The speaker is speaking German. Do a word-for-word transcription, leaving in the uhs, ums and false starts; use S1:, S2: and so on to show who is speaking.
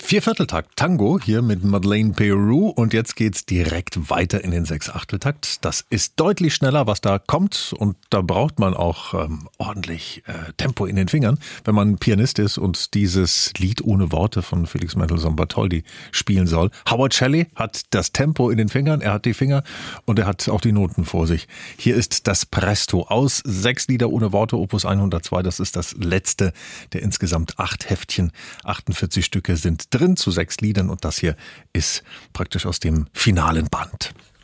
S1: Viervierteltakt Tango hier mit Madeleine Peru und jetzt geht's direkt weiter in den Sechsachteltakt. Das ist deutlich schneller, was da kommt und da braucht man auch ähm, ordentlich äh, Tempo in den Fingern, wenn man Pianist ist und dieses Lied ohne Worte von Felix Mendelssohn Bartholdy spielen soll. Howard Shelley hat das Tempo in den Fingern, er hat die Finger und er hat auch die Noten vor sich. Hier ist das Presto aus sechs Lieder ohne Worte, Opus hundertzwei, das ist das letzte der insgesamt acht Heftchen, achtundvierzig Stücke sind drin zu sechs Liedern und das hier ist praktisch aus dem finalen Band.